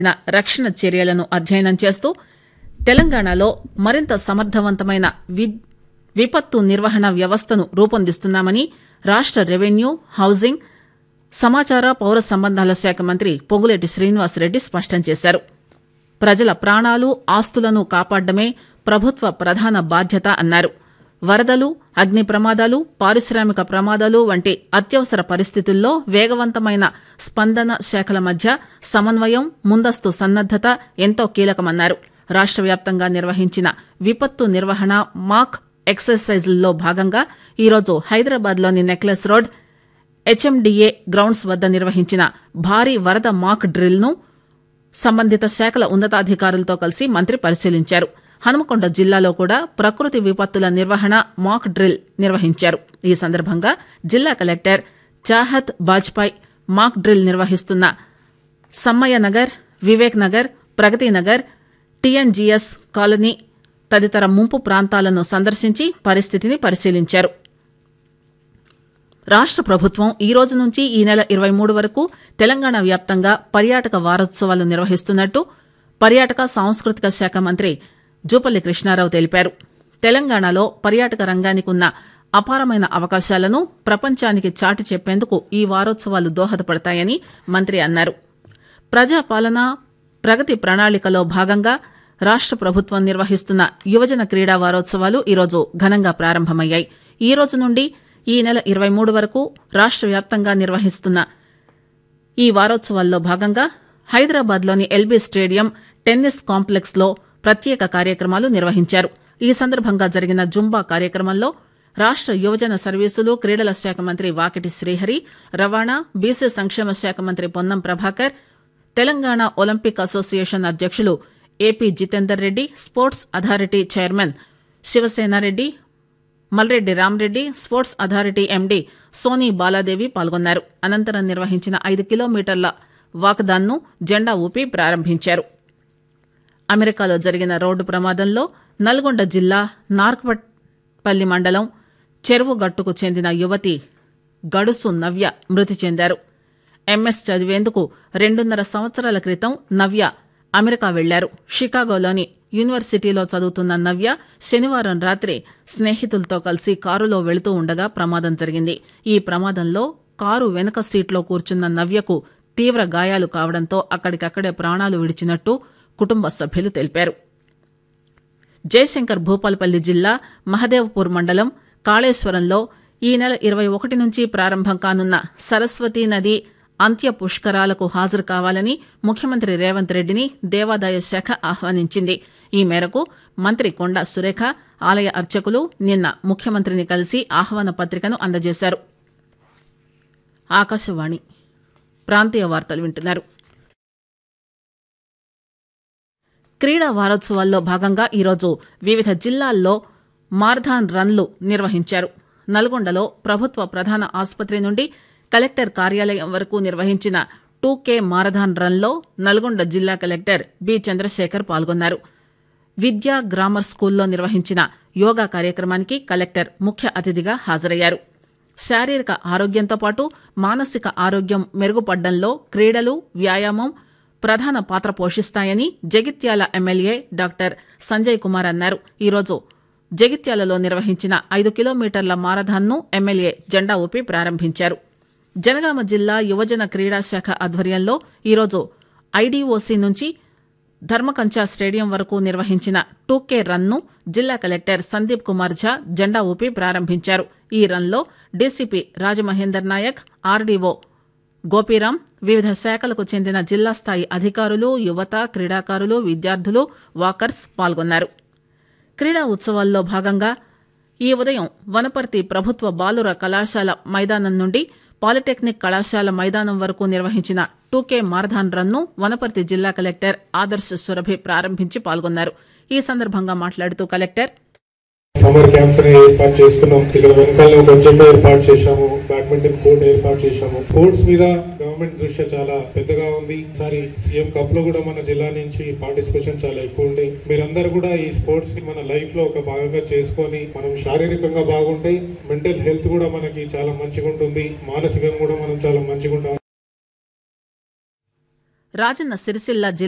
రక్షణ చర్యలను అధ్యయనం చేస్తూ తెలంగాణలో మరింత సమర్థవంతమైన విపత్తు నిర్వహణ వ్యవస్థను రూపొందిస్తున్నామని రాష్ట రెవెన్యూ హౌసింగ్ సమాచార పౌర సంబంధాల శాఖ మంత్రి పొంగులేటి శ్రీనివాసరెడ్డి స్పష్టం చేశారు. ప్రజల ప్రాణాలు ఆస్తులను కాపాడమే ప్రభుత్వ ప్రధాన బాధ్యత అన్నారు. వరదలు, అగ్ని ప్రమాదాలు, పారిశ్రామిక ప్రమాదాలు వంటి అత్యవసర పరిస్థితుల్లో వేగవంతమైన స్పందన శాఖల మధ్య సమన్వయం, ముందస్తు సన్నద్దత ఎంతో కీలకమన్నారు. రాష్ట వ్యాప్తంగా నిర్వహించిన విపత్తు నిర్వహణ మాక్ ఎక్సర్సైజ్ల్లో భాగంగా ఈరోజు హైదరాబాద్లోని నెక్లెస్ రోడ్ హెచ్ఎండిఏ గ్రౌండ్స్ వద్ద నిర్వహించిన భారీ వరద మాక్ డ్రిల్ను సంబంధిత శాఖల ఉన్నతాధికారులతో కలిసి మంత్రి పరిశీలించారు. హనుమకొండ జిల్లాలో కూడా ప్రకృతి విపత్తుల నిర్వహణ మాక్ డ్రిల్ నిర్వహించారు. ఈ సందర్భంగా జిల్లా collector Chahat Bajpai mock drill నిర్వహిస్తున్న సమ్మయ్య నగర్, వివేక్ నగర్, ప్రగతి నగర్, టీఎన్జీఎస్ కాలనీ తదితర ముంపు ప్రాంతాలను సందర్శించి పరిస్థితిని పరిశీలించారు. రాష్ట ప్రభుత్వం ఈ రోజు నుంచి ఈ నెల 23 వరకు తెలంగాణ వ్యాప్తంగా పర్యాటక వారోత్సవాలు నిర్వహిస్తున్నట్టు పర్యాటక సాంస్కృతిక శాఖ మంత్రి జూపల్లి కృష్ణారావు తెలిపారు. తెలంగాణలో పర్యాటక రంగానికి ఉన్న అపారమైన అవకాశాలను ప్రపంచానికి చాటి చెప్పేందుకు ఈ వారోత్సవాలు దోహదపడతాయని మంత్రి అన్నారు. ప్రజాపాలన ప్రగతి ప్రణాళికలో భాగంగా రాష్ట ప్రభుత్వం నిర్వహిస్తున్న యువజన క్రీడా వారోత్సవాలు ఈరోజు ఘనంగా ప్రారంభమయ్యాయి. ఈ రోజు నుండి ఈ నెల 23 వరకు రాష్ట వ్యాప్తంగా నిర్వహిస్తున్న ఈ వారోత్సవాల్లో భాగంగా హైదరాబాద్లోని ఎల్బీ స్టేడియం టెన్నిస్ కాంప్లెక్స్లో ప్రత్యేక కార్యక్రమాలు నిర్వహించారు. ఈ సందర్భంగా జరిగిన జుంబా కార్యక్రమంలో రాష్ట యువజన సర్వీసులు క్రీడల శాఖ మంత్రి వాకిటి శ్రీహరి, రవాణా బీసీ సంక్షేమ శాఖ మంత్రి పొన్నం ప్రభాకర్, తెలంగాణ ఒలింపిక్ అసోసియేషన్ అధ్యక్షులు AP Jitender Reddy, sports authority chairman Shiva Sena Reddy, Malreddy Ram Reddy, sports authority MD Sony Baladevi పాల్గొన్నారు. అనంతరం నిర్వహించిన 5 కిలోమీటర్ల వాకథాన్ను జెండా ఊపి ప్రారంభించారు. అమెరికాలో జరిగిన రోడ్డు ప్రమాదంలో నల్గొండ జిల్లా నార్కట్పల్లి మండలం చెరువుగట్టుకు చెందిన యువతి గడుసు నవ్య మృతి చెందారు. ఎంఎస్ చదివేందుకు 2.5 సంవత్సరాల క్రితం నవ్య అమెరికా వెళ్లారు. షికాగోలోని యూనివర్సిటీలో చదువుతున్న నవ్య శనివారం రాత్రి స్నేహితులతో కలిసి కారులో వెళుతూ ఉండగా ప్రమాదం జరిగింది. ఈ ప్రమాదంలో కారు వెనుక సీట్లో కూర్చున్న నవ్యకు తీవ్ర గాయాలు కావడంతో అక్కడికక్కడే ప్రాణాలు విడిచినట్టు కుటుంబ సభ్యులు తెలిపారు. జయశంకర్ భూపాలపల్లి జిల్లా మహదేవ్పూర్ మండలం కాళేశ్వరంలో ఈ నెల 21 నుంచి ప్రారంభం కానున్న సరస్వతీ నది అంత్య పుష్కరాలకు హాజరు కావాలని ముఖ్యమంత్రి రేవంత్ రెడ్డిని దేవాదాయ శాఖ ఆహ్వానించింది. ఈ మేరకు మంత్రి కొండా సురేఖ, ఆలయ అర్చకులు నిన్న ముఖ్యమంత్రిని కలిసి ఆహ్వాన పత్రికను అందజేశారు. ఆకాశవాణి ప్రాంతీయ వార్తలు వింటున్నారు. క్రీడా వారోత్సవాల్లో భాగంగా ఈరోజు వివిధ జిల్లాల్లో మారథాన్ రన్లు నిర్వహించారు. నల్గొండలో ప్రభుత్వ ప్రధాన ఆసుపత్రి నుండి కలెక్టర్ కార్యాలయం వరకు నిర్వహించిన 2K మారథాన్ రన్లో నల్గొండ జిల్లా కలెక్టర్ బి చంద్రశేఖర్ పాల్గొన్నారు. విద్యా గ్రామర్ స్కూల్లో నిర్వహించిన యోగా కార్యక్రమానికి కలెక్టర్ ముఖ్య అతిథిగా హాజరయ్యారు. శారీరక ఆరోగ్యంతో పాటు మానసిక ఆరోగ్యం మెరుగుపడ్డంలో క్రీడలు, వ్యాయామం ప్రధాన పాత్ర పోషిస్తాయని జగిత్యాల ఎమ్మెల్యే డాక్టర్ సంజయ్ కుమార్ అన్నారు. ఈరోజు జగిత్యాలలో నిర్వహించిన 5 కిలోమీటర్ల మారథాన్ను ఎమ్మెల్యే జెండా ఊపి ప్రారంభించారు. జనగామ జిల్లా యువజన క్రీడా శాఖ ఆధ్వర్యంలో ఈరోజు ఐడీఓసీ నుంచి ధర్మకంచా స్టేడియం వరకు నిర్వహించిన 2K రన్ను జిల్లా కలెక్టర్ సందీప్ కుమార్ ఝా జెండా ఊపి ప్రారంభించారు. ఈ రన్లో డీసీపీ రాజమహేందర్ నాయక్, ఆర్డీఓ గోపీరాం, వివిధ శాఖలకు చెందిన జిల్లా స్థాయి అధికారులు, యువత, క్రీడాకారులు, విద్యార్థులు, వాకర్స్ పాల్గొన్నారు. క్రీడా ఉత్సవాల్లో భాగంగా ఈ ఉదయం వనపర్తి ప్రభుత్వ బాలుర కళాశాల మైదానం నుండి పాలిటెక్నిక్ కళాశాల మైదానం వరకు నిర్వహించిన 2K మారథాన్ రన్ను వనపర్తి జిల్లా కలెక్టర్ ఆదర్శ సురభి ప్రారంభించి పాల్గొన్నారు. ఈ సందర్భంగా మాట్లాడుతూ కలెక్టర్ సమ్మర్ క్యాంప్స్ ఏర్పాటు చేసుకున్నాం. ఇక్కడ వెనకాల ఒక జిమ్ ఏర్పాటు చేశాము, బ్యాడ్మింటన్ కోర్ట్ ఏర్పాటు చేశాము. స్పోర్ట్స్ మీద గవర్నమెంట్ దృష్టి చాలా పెద్దగా ఉంది. ఈసారి సీఎం కప్ లో కూడా మన జిల్లా నుంచి పార్టిసిపేషన్ చాలా ఎక్కువ ఉంది. మీరందరూ కూడా ఈ స్పోర్ట్స్ ని మన లైఫ్ లో ఒక భాగంగా చేసుకొని మనం శారీరకంగా బాగుంటాయి, మెంటల్ హెల్త్ కూడా మనకి చాలా మంచిగా ఉంటుంది, మానసికంగా కూడా మనం చాలా మంచిగా ఉంటాం. రాజన్న సిరిసిల్ల